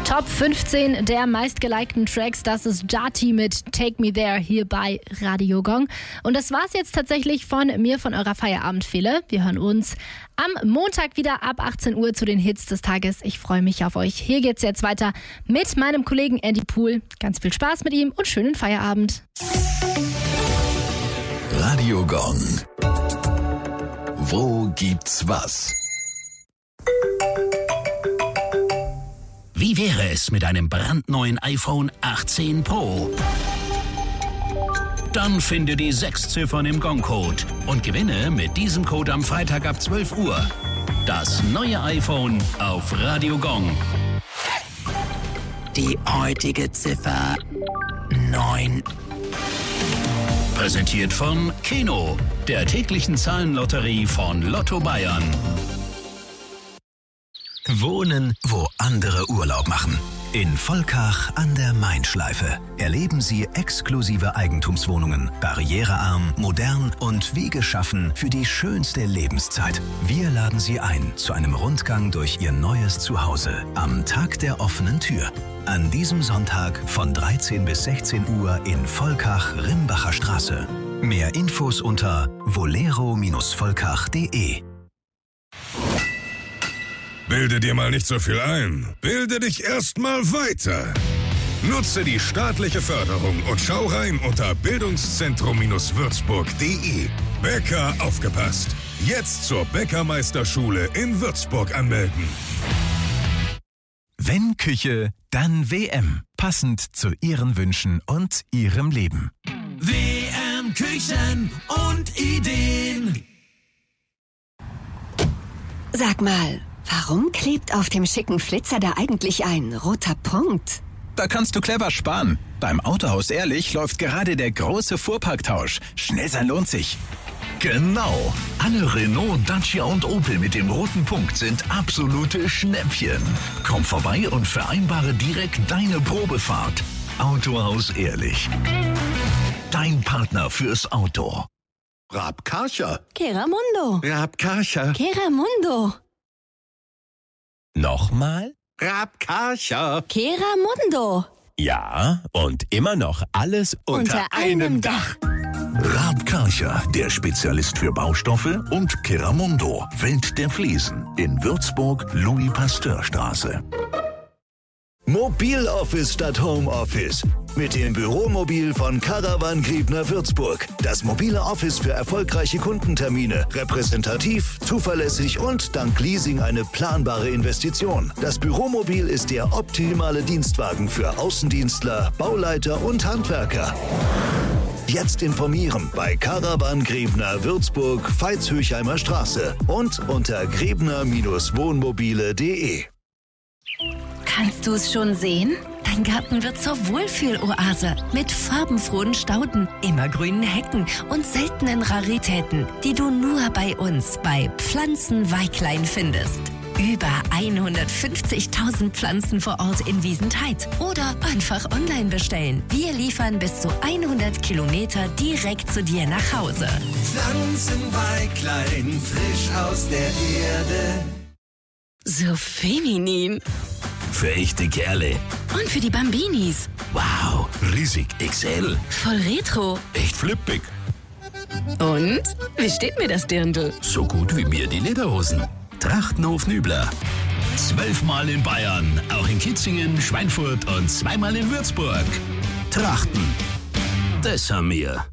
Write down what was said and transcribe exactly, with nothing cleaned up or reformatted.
Top fünfzehn der meistgelikten Tracks, das ist Jati mit Take Me There hier bei Radio Gong. Und das war's jetzt tatsächlich von mir, von eurer Feierabendfehle. Wir hören uns am Montag wieder ab achtzehn Uhr zu den Hits des Tages. Ich freue mich auf euch. Hier geht's jetzt weiter mit meinem Kollegen Andy Pool. Ganz viel Spaß mit ihm und schönen Feierabend. Radio Gong. Wo gibt's was? Wie wäre es mit einem brandneuen iPhone achtzehn Pro? Dann finde die sechs Ziffern im Gong-Code und gewinne mit diesem Code am Freitag ab zwölf Uhr das neue iPhone auf Radio Gong. Die heutige Ziffer neun. Präsentiert von Keno, der täglichen Zahlenlotterie von Lotto Bayern. Wohnen, wo andere Urlaub machen. In Volkach an der Main-Schleife erleben Sie exklusive Eigentumswohnungen, barrierearm, modern und wie geschaffen für die schönste Lebenszeit. Wir laden Sie ein zu einem Rundgang durch Ihr neues Zuhause am Tag der offenen Tür. An diesem Sonntag von dreizehn bis sechzehn Uhr in Volkach-Rimbacher Straße. Mehr Infos unter volero Bindestrich volkach punkt de. Bilde dir mal nicht so viel ein. Bilde dich erst mal weiter. Nutze die staatliche Förderung und schau rein unter bildungszentrum würzburg punkt de. Bäcker aufgepasst. Jetzt zur Bäckermeisterschule in Würzburg anmelden. Wenn Küche, dann W M. Passend zu Ihren Wünschen und Ihrem Leben. W M Küchen und Ideen. Sag mal, warum klebt auf dem schicken Flitzer da eigentlich ein roter Punkt? Da kannst du clever sparen. Beim Autohaus Ehrlich läuft gerade der große Fuhrparktausch. Schnell sein lohnt sich. Genau. Alle Renault, Dacia und Opel mit dem roten Punkt sind absolute Schnäppchen. Komm vorbei und vereinbare direkt deine Probefahrt. Autohaus Ehrlich. Dein Partner fürs Auto. Raab Karcher. Keramundo. Raab Karcher. Keramundo. Nochmal? Raab Karcher. Keramundo. Ja, und immer noch alles unter, Unter einem Dach. Raab Karcher, der Spezialist für Baustoffe, und Keramundo, Welt der Fliesen, in Würzburg, Louis-Pasteur-Straße. Mobiloffice statt Homeoffice. Mit dem Büromobil von Caravan Griebner Würzburg. Das mobile Office für erfolgreiche Kundentermine. Repräsentativ, zuverlässig und dank Leasing eine planbare Investition. Das Büromobil ist der optimale Dienstwagen für Außendienstler, Bauleiter und Handwerker. Jetzt informieren bei Caravan Griebner Würzburg, Veitshöchheimer Straße und unter griebner Bindestrich wohnmobile punkt de. Kannst du es schon sehen? Dein Garten wird zur Wohlfühloase mit farbenfrohen Stauden, immergrünen Hecken und seltenen Raritäten, die du nur bei uns bei Pflanzenweiklein findest. Über hundertfünfzigtausend Pflanzen vor Ort in Wiesentheit oder einfach online bestellen. Wir liefern bis zu hundert Kilometer direkt zu dir nach Hause. Pflanzenweiklein, frisch aus der Erde. So feminin. Für echte Kerle. Und für die Bambinis. Wow, riesig X L. Voll retro. Echt flippig. Und? Wie steht mir das Dirndl? So gut wie mir die Lederhosen. Trachtenhof Nübler. Zwölfmal in Bayern, auch in Kitzingen, Schweinfurt und zweimal in Würzburg. Trachten. Das haben wir.